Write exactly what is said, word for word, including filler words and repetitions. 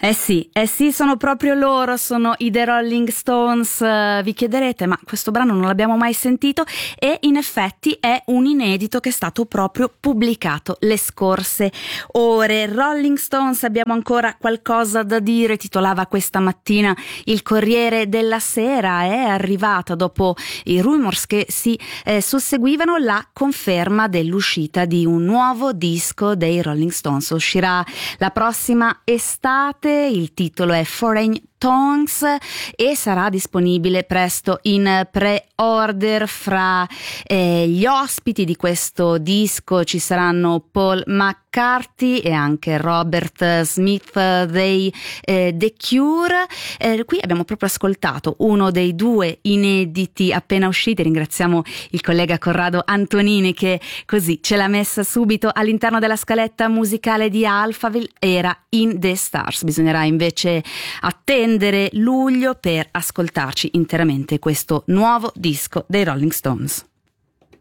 Eh sì, eh sì, sono proprio loro, sono i The Rolling Stones. Uh, vi chiederete, ma questo brano non l'abbiamo mai sentito? E in effetti è un inedito che è stato proprio pubblicato le scorse ore. Rolling Stones, abbiamo ancora qualcosa da dire, titolava questa mattina il Corriere della Sera. È arrivata, dopo i rumors che si eh, susseguivano, la conferma dell'uscita di un nuovo disco dei Rolling Stones. Uscirà la prossima estate. Il titolo è Foreign Tongues e sarà disponibile presto in pre-order. Fra eh, gli ospiti di questo disco ci saranno Paul McCartney e anche Robert Smith dei eh, The Cure. Eh, qui abbiamo proprio ascoltato uno dei due inediti appena usciti. Ringraziamo il collega Corrado Antonini che così ce l'ha messa subito all'interno della scaletta musicale di Alphaville. Era In The Stars. Bisognerà invece attendere luglio per ascoltarci interamente questo nuovo disco dei Rolling Stones.